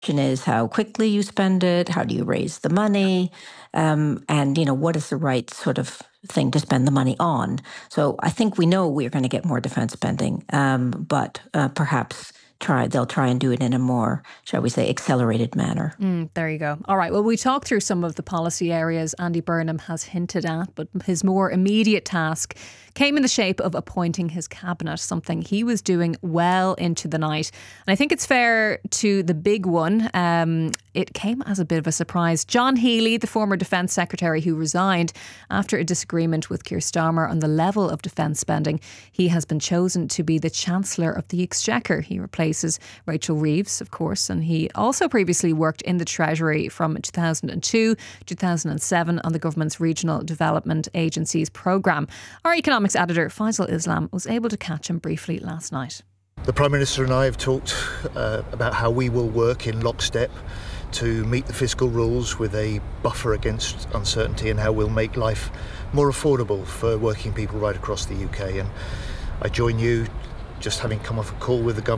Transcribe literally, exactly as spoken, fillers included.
question is how quickly you spend it, how do you raise the money, um, and you know what is the right sort of thing to spend the money on. So I think we know we're going to get more defense spending, um, but uh, perhaps try they'll try and do it in a more, shall we say, accelerated manner. Mm, there you go. All right. Well, we talked through some of the policy areas Andy Burnham has hinted at, but his more immediate task came in the shape of appointing his cabinet, something he was doing well into the night. And I think it's fair to the big one. Um, it came as a bit of a surprise. John Healey, the former Defence Secretary who resigned after a disagreement with Keir Starmer on the level of defence spending, he has been chosen to be the Chancellor of the Exchequer. He replaces Rachel Reeves, of course, and he also previously worked in the Treasury from two thousand two to two thousand seven on the government's Regional Development Agency's programme. Our economics editor, Faisal Islam, was able to catch him briefly last night. The Prime Minister and I have talked uh, about how we will work in lockstep to meet the fiscal rules with a buffer against uncertainty, and how we'll make life more affordable for working people right across the U K. And I join you, just having come off a call with the government